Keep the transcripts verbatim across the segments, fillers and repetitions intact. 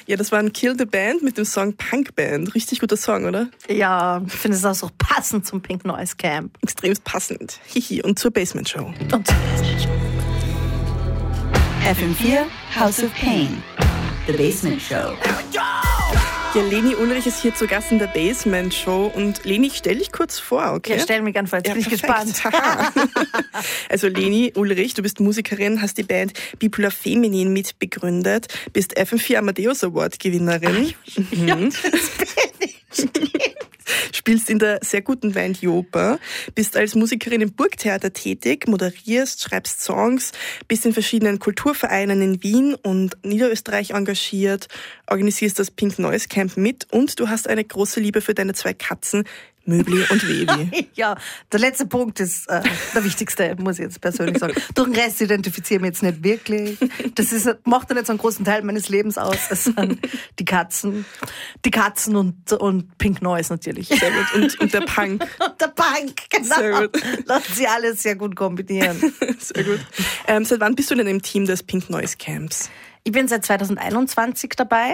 Ja, das war ein Kill the Band mit dem Song Punk Band. Richtig guter Song, oder? Ja, ich finde es auch so passend zum Pink Noise Camp. Extremst passend. Hihi. Und zur Basement Show. Und zur Basement Show. F M vier House of Pain. The Basement Show. Ja, Leni Ulrich ist hier zu Gast in der Basement Show. Und Leni, ich stell dich kurz vor, okay? Ja, stell mich ganz vor, jetzt ja, bin ich perfekt. gespannt. Also Leni Ulrich, du bist Musikerin, hast die Band Bipolar Feminin mitbegründet, bist F M vier Amadeus Award Gewinnerin. Ach, ja, das bin ich. Spielst in der sehr guten Band Jopa, bist als Musikerin im Burgtheater tätig, moderierst, schreibst Songs, bist in verschiedenen Kulturvereinen in Wien und Niederösterreich engagiert, organisierst das Pink Noise Camp mit und du hast eine große Liebe für deine zwei Katzen, Möbli und Wevi. Ja, der letzte Punkt ist äh, der wichtigste, muss ich jetzt persönlich sagen. Durch den Rest identifiziere ich mich jetzt nicht wirklich. Das ist, macht ja nicht so einen großen Teil meines Lebens aus. Es sind die Katzen, die Katzen und, und Pink Noise natürlich. Sehr gut. Und, und der Punk. Und der Punk, genau. Sehr gut. Lassen sie alles sehr gut kombinieren. Sehr gut. Ähm, seit wann bist du denn im Team des Pink Noise Camps? Ich bin seit zwanzig einundzwanzig dabei.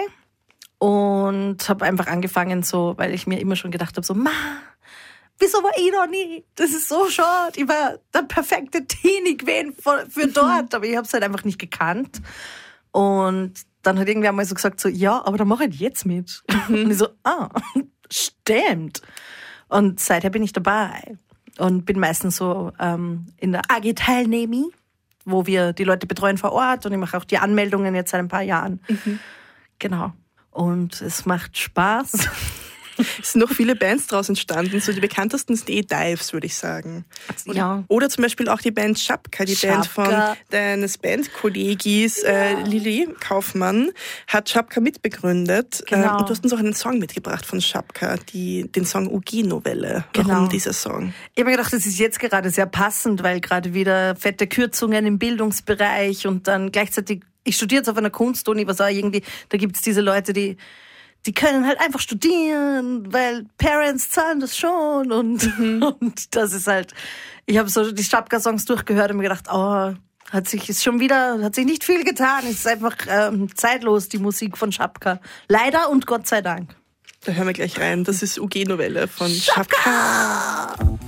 Und habe einfach angefangen so, weil ich mir immer schon gedacht habe, so, ma, wieso war ich noch nie? Das ist so schade. Ich war der perfekte Teenie gewesen für dort, aber ich habe es halt einfach nicht gekannt. Und dann hat irgendwer mal so gesagt, so, ja, aber dann mach ich jetzt mit. Und ich so, ah, stimmt. Und seither bin ich dabei und bin meistens so ähm, in der A G-Teilnehmung, wo wir die Leute betreuen vor Ort und ich mache auch die Anmeldungen jetzt seit ein paar Jahren. Mhm. Genau. Und es macht Spaß. Es sind noch viele Bands draus entstanden. So die bekanntesten sind eh Dives, würde ich sagen. Oder, ja. oder zum Beispiel auch die Band Schapka, die Schapka. Band von deines Bandkollegis ja. äh, Lili Kaufmann hat Schapka mitbegründet. Genau. Äh, und du hast uns auch einen Song mitgebracht von Schapka, die, den Song U G-Novelle. Warum genau. dieser Song? Ich habe mir gedacht, das ist jetzt gerade sehr passend, weil gerade wieder fette Kürzungen im Bildungsbereich und dann gleichzeitig, ich studiere jetzt auf einer Kunstuni, was auch irgendwie, da gibt es diese Leute, die die können halt einfach studieren, weil Parents zahlen das schon und, mhm. und das ist halt, ich habe so die Schapka-Songs durchgehört und mir gedacht, oh, hat sich, ist schon wieder, hat sich nicht viel getan, es ist einfach ähm, zeitlos, die Musik von Schapka. Leider und Gott sei Dank. Da hören wir gleich rein, das ist U G-Novelle von Schapka! Schapka.